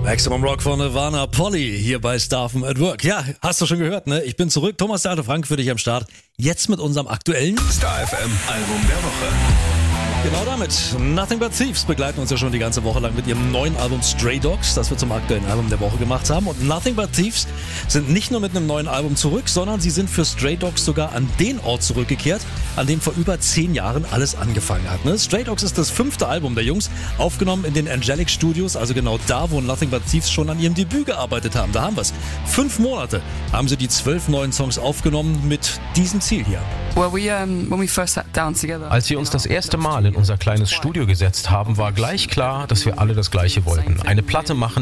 Maximum Rock von Nirvana, Polly, hier bei Staffen at Work. Ja, hast du schon gehört, ne? Ich bin zurück. Thomas der Alte Frank für dich am Start. Jetzt mit unserem aktuellen Star FM Album der Woche. Genau damit. Nothing But Thieves begleiten uns ja schon die ganze Woche lang mit ihrem neuen Album Stray Dogs, das wir zum aktuellen Album der Woche gemacht haben. Und Nothing But Thieves sind nicht nur mit einem neuen Album zurück, sondern sie sind für Stray Dogs sogar an den Ort zurückgekehrt, an dem vor über 10 Jahren alles angefangen hat. Ne? Stray Dogs ist das 5. Album der Jungs, aufgenommen in den Angelic Studios, also genau da, wo Nothing But Thieves schon an ihrem Debüt gearbeitet haben. Da haben wir es. 5 Monate haben sie die 12 neuen Songs aufgenommen mit diesem Ziel hier. Als wir uns das erste Mal in unser kleines Studio gesetzt haben, war gleich klar, dass wir alle das Gleiche wollten. Eine Platte machen,